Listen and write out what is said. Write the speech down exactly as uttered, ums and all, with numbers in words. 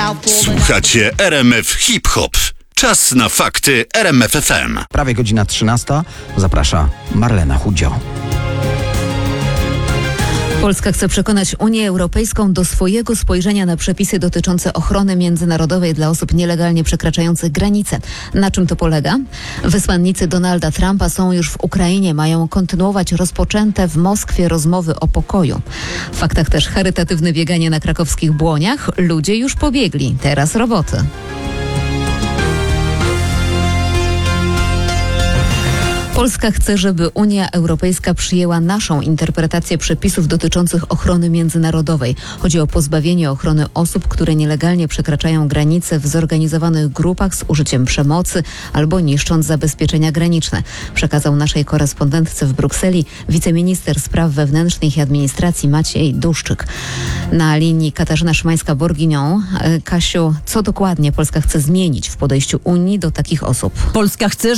Słuchacie R M F Hip Hop. Czas na fakty R M F F M. Prawie godzina trzynasta. Zaprasza Marlena Chudzio. Polska chce przekonać Unię Europejską do swojego spojrzenia na przepisy dotyczące ochrony międzynarodowej dla osób nielegalnie przekraczających granice. Na czym to polega? Wysłannicy Donalda Trumpa są już w Ukrainie, mają kontynuować rozpoczęte w Moskwie rozmowy o pokoju. W faktach też charytatywne bieganie na krakowskich Błoniach. Ludzie już pobiegli, teraz roboty. Polska chce, żeby Unia Europejska przyjęła naszą interpretację przepisów dotyczących ochrony międzynarodowej. Chodzi o pozbawienie ochrony osób, które nielegalnie przekraczają granice w zorganizowanych grupach z użyciem przemocy albo niszcząc zabezpieczenia graniczne. Przekazał naszej korespondentce w Brukseli wiceminister spraw wewnętrznych i administracji Maciej Duszczyk. Na linii Katarzyna Szymańska-Borginią. Kasiu, co dokładnie Polska chce zmienić w podejściu Unii do takich osób? Polska chce,